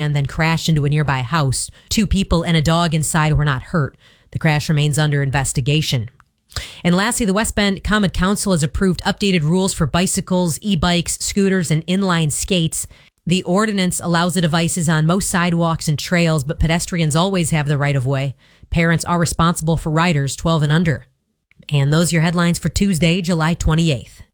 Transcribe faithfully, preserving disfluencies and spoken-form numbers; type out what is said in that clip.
and then crashed into a nearby house. Two people and a dog inside were not hurt. The crash remains under investigation. And lastly, the West Bend Common Council has approved updated rules for bicycles, e-bikes, scooters, and inline skates. The ordinance allows the devices on most sidewalks and trails, but pedestrians always have the right of way. Parents are responsible for riders twelve and under. And those are your headlines for Tuesday, July twenty-eighth.